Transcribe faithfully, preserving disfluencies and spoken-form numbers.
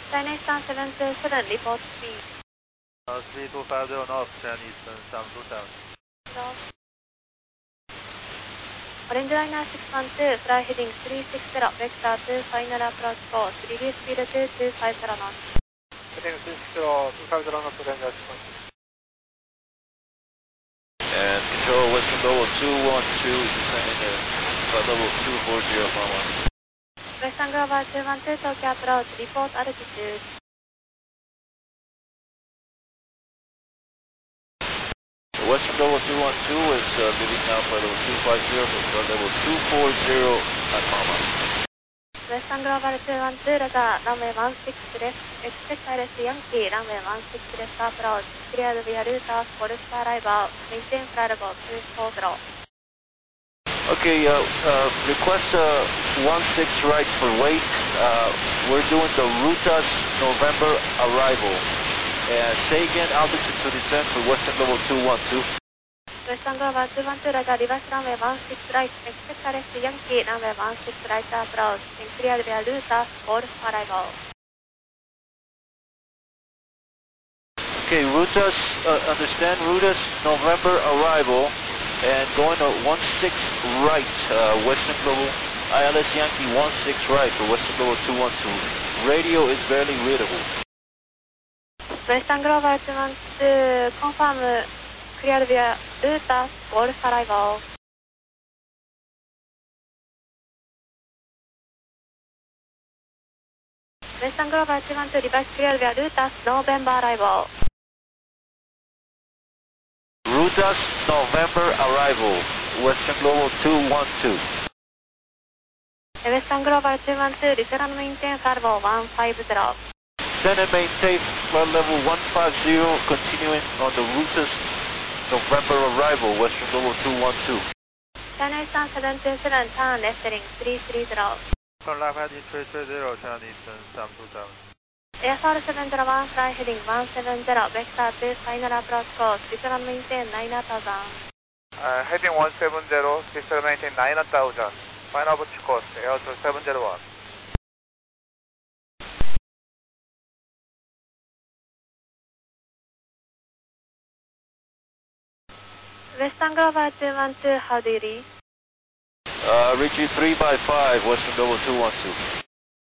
Chinese Sun seven two seven, report speed. Uh, speed two five zero north, Chinese Sun seven two seven. North. Orange liner six one two, fly heading three six zero, vector two, final approach course, release speed two two five zero knots. Heading three six zero, two five zero knots, Orange liner six one two. And control Western Global two one two, descending at flight level two four zero, Mama. Western Global two one two, Tokyo approach, report altitude. Western Global two one two is uh, leaving now flight level two five zero for flight level two four zero at Mama. Western Global two one two, radar, runway one six left, expect I L S Yankee, runway one six left approach, cleared via route of Golf arrival, maintain flight level two four zero. Okay, uh, uh, request uh, one six right for wait. Uh, we're doing the Rutas November arrival. And say again, altitude to descend for Western Global two one two. Western Global two one two, radar, reverse runway one six right, expect I L S Yankee, runway one six right approach, and cleared via route of Golf arrival. Okay, Rutas, uh, understand Rutas November arrival, and going to one six right, uh, Western Global, I L S Yankee one six right for Western Global two one two. Radio is barely readable. Western Global two one two, confirm cleared via route of Golf arrival. Western Global two one two, reverse cleared via route of November arrival. Rutas November arrival, Western Global two one two. Western Global two one two, return and maintain flight level one five zero. Send and maintain flight level one five zero, continuing on the Rutas November arrival, Western Global two one two. Chinese Sun seven two seven, turn left heading three three zero. Turn left heading three three zero, Chinese Sun seven two seven. Airfall seven zero one, fly heading one seven zero, vector two, final approach course, return and maintain nine thousand. Uh, heading one seven zero, return maintain nine thousand. Final approach course, Airfall seven zero one. Western Global two one two, how do you read? Uh, reach you three by five, Western Global two one two.